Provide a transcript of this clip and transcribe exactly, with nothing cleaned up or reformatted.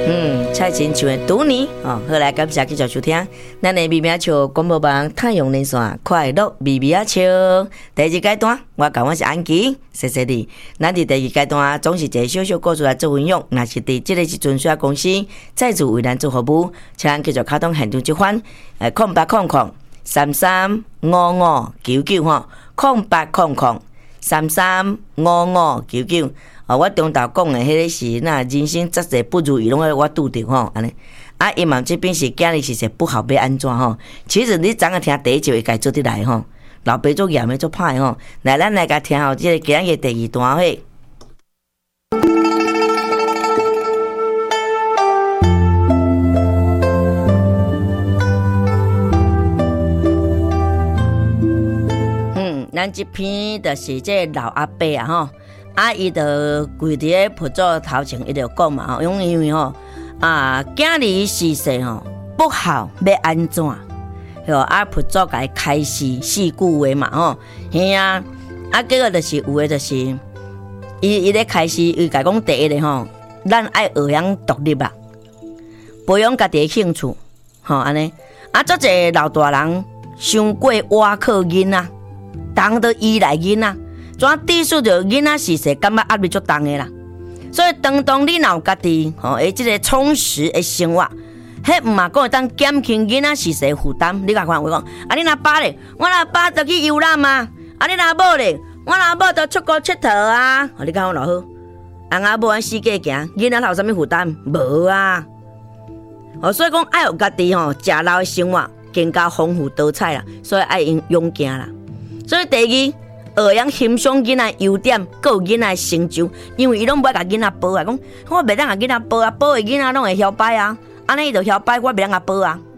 嗯，蔡琴唱的《赌你》哦，好来，感谢继续收听。咱的秘密笑广播网太阳连线快乐秘密笑第二阶段，我讲我是安琪，谢谢你。咱伫第二阶段总是一个小小故事来做分享，若是伫这个时阵需要公司再次为咱做服务，请咱继续卡通现场接番，诶，空八空空三三五五九九吼，空八空空三三五五九九。哦，我中昼讲的迄个是那人生杂事不如意，拢爱我拄着吼，安尼。啊，伊嘛这边是今日是说不好要安怎吼？其實你昨下聽第一集會該做得來吼，老爸做嚴的做歹吼。來，咱來甲聽後即個今日第二段嘿。嗯，咱這篇就是這老阿伯啊吼。啊，伊就跪伫咧佛祖頭前，伊就講嘛吼，因為吼啊，今日時勢吼不好，要安怎？吼啊，佛祖甲伊開示四句話嘛吼，嘿啊，啊，結果就是有誒，就是伊伊咧開示，伊甲講第一個吼，咱愛學養獨立啊，培養家己誒興趣，吼安尼，啊，做一個老大人，傷過倚靠囡仔，當到依賴囡仔。怎致使着囡仔時勢感覺壓力足重的啦，所以當當你若有家己吼誒即個充實的生活，迄毋嘛講會當減輕囡仔時勢負擔。你甲看我講，啊你若爸咧，我若爸就去遊覽啊，啊你若某咧，我若某就出國佚佗啊。哦，你講偌好，翁仔某安四界行，囡仔有啥物負擔？無啊。哦，所以講愛有家己吼食老的生活更加豐富多彩啦，所以愛用勇行啦。所以第二。學養欣賞囡仔優點，還有囡仔成就，因為伊攏唔愛甲囡仔報啊，講我袂當甲囡仔報啊，報的囡仔攏會曉擺啊，安尼伊就曉擺，我袂當甲報啊。